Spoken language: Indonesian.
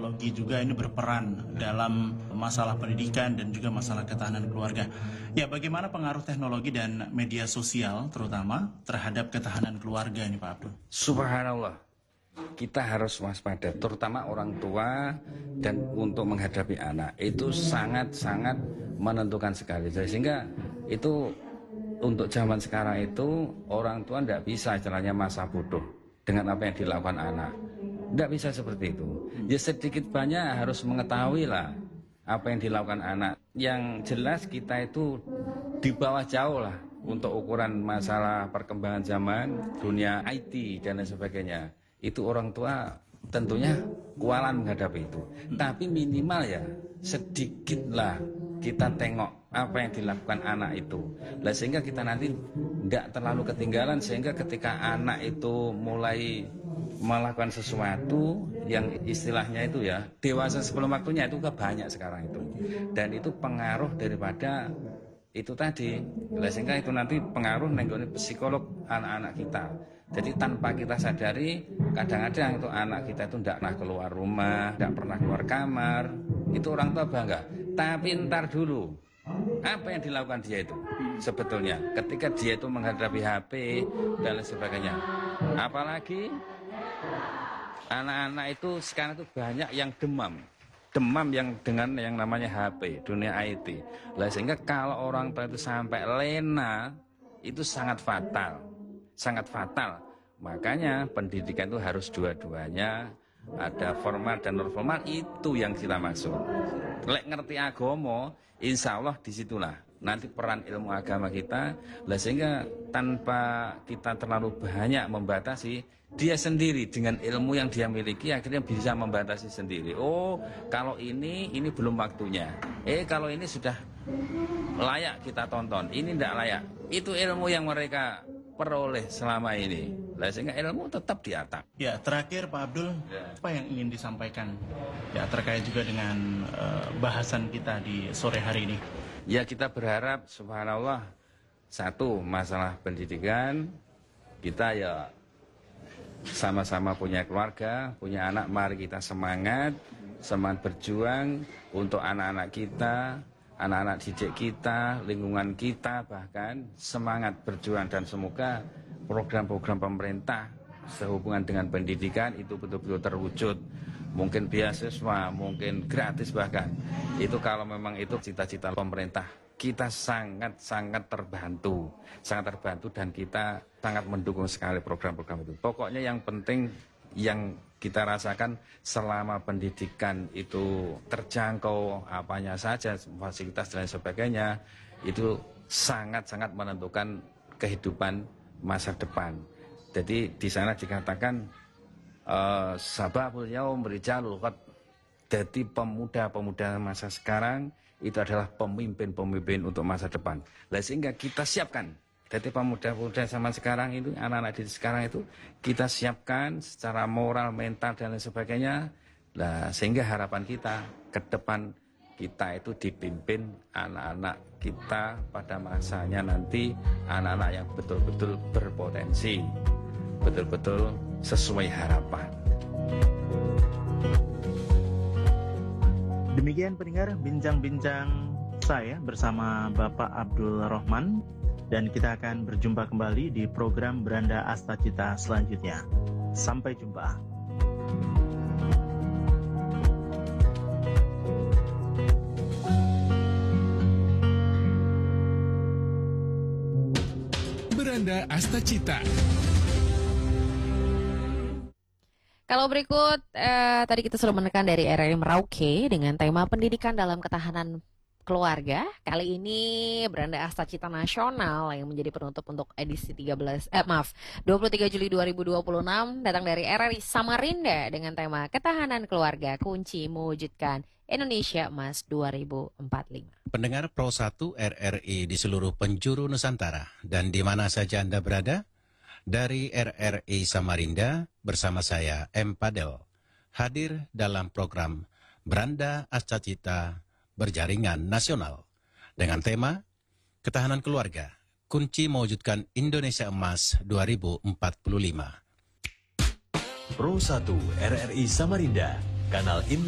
teknologi juga ini berperan dalam masalah pendidikan dan juga masalah ketahanan keluarga. Ya, bagaimana pengaruh teknologi dan media sosial terutama terhadap ketahanan keluarga ini Pak Abdul? Subhanallah, kita harus waspada, terutama orang tua dan untuk menghadapi anak itu sangat-sangat menentukan sekali. Sehingga itu untuk zaman sekarang itu orang tua tidak bisa istilahnya masa bodoh dengan apa yang dilakukan anak. Tidak bisa seperti itu. Ya sedikit banyak harus mengetahui lah apa yang dilakukan anak. Yang jelas kita itu di bawah jauh lah untuk ukuran masalah perkembangan zaman, dunia IT dan lain sebagainya. Itu orang tua tentunya kualan menghadapi itu. Tapi minimal ya sedikitlah kita tengok apa yang dilakukan anak itu. Nah, sehingga kita nanti tidak terlalu ketinggalan, sehingga ketika anak itu mulai melakukan sesuatu yang istilahnya itu ya dewasa sebelum waktunya, itu banyak sekarang itu. Dan itu pengaruh daripada itu tadi. Nah, sehingga itu nanti pengaruh nenggoni psikolog anak-anak kita. Jadi tanpa kita sadari, kadang-kadang itu anak kita itu tidak pernah keluar rumah, tidak pernah keluar kamar. Itu orang tua bangga. Tapi ntar dulu, apa yang dilakukan dia itu sebetulnya ketika dia itu menghadapi HP dan lain sebagainya. Apalagi anak-anak itu sekarang itu banyak yang demam yang dengan yang namanya HP, dunia IT. Lah sehingga kalau orang tua itu sampai lena, itu sangat fatal. Sangat fatal. Makanya pendidikan itu harus dua-duanya, ada formal dan non formal, itu yang kita maksud. Lek ngerti agama, insya Allah disitulah nanti peran ilmu agama kita. Lah sehingga tanpa kita terlalu banyak membatasi, dia sendiri dengan ilmu yang dia miliki akhirnya bisa membatasi sendiri. Oh, kalau ini belum waktunya. Kalau ini sudah layak kita tonton, ini tidak layak. Itu ilmu yang mereka peroleh selama ini. Lah sehingga ilmu tetap di atas. Ya, terakhir Pak Abdul, apa yang ingin disampaikan ya terkait juga dengan bahasan kita di sore hari ini? Ya, kita berharap subhanallah, satu masalah pendidikan, kita ya sama-sama punya keluarga, punya anak, mari kita semangat berjuang untuk anak-anak kita, anak-anak didik kita, lingkungan kita, bahkan semangat berjuang. Dan semoga program-program pemerintah sehubungan dengan pendidikan itu betul-betul terwujud. Mungkin beasiswa, mungkin gratis bahkan. Itu kalau memang itu cita-cita pemerintah, kita sangat-sangat terbantu. Sangat terbantu dan kita sangat mendukung sekali program-program itu. Pokoknya yang penting yang kita rasakan selama pendidikan itu terjangkau apanya saja, fasilitas dan lain sebagainya, itu sangat-sangat menentukan kehidupan masa depan. Jadi di sana dikatakan sababul yaum rijalul ghad. Jadi pemuda-pemuda masa sekarang itu adalah pemimpin-pemimpin untuk masa depan. Lah sehingga kita siapkan. Jadi pemuda-pemuda zaman sekarang itu, anak-anak di sekarang itu kita siapkan secara moral, mental dan lain sebagainya. Lah sehingga harapan kita ke depan kita itu dipimpin anak-anak kita pada masanya nanti, anak-anak yang betul-betul berpotensi, betul-betul sesuai harapan. Demikian pendengar bincang-bincang saya bersama Bapak Abdul Rohman, dan kita akan berjumpa kembali di program Beranda Astacita selanjutnya. Sampai jumpa. Beranda Astacita. Kalau berikut, tadi kita sudah menekan dari RRI Merauke dengan tema pendidikan dalam ketahanan keluarga. Kali ini Beranda Astacita Nasional yang menjadi penutup untuk edisi 23 Juli 2026 datang dari RRI Samarinda dengan tema ketahanan keluarga, kunci mewujudkan Indonesia Emas 2045. Pendengar Pro 1 RRI di seluruh penjuru Nusantara dan di mana saja Anda berada, dari RRI Samarinda bersama saya M. Padel hadir dalam program Beranda Astacita Berjaringan Nasional dengan tema Ketahanan Keluarga, Kunci Mewujudkan Indonesia Emas 2045. Pro 1 RRI Samarinda, kanal